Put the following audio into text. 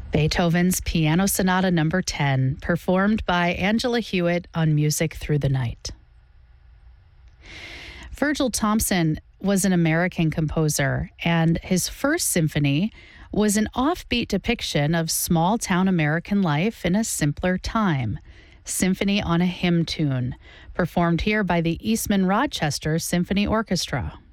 Beethoven's Piano Sonata Number 10, performed by Angela Hewitt on Music Through the Night. Virgil Thomson was an American composer, and his first symphony was an offbeat depiction of small-town American life in a simpler time. Symphony on a Hymn Tune, performed here by the Eastman Rochester Symphony Orchestra.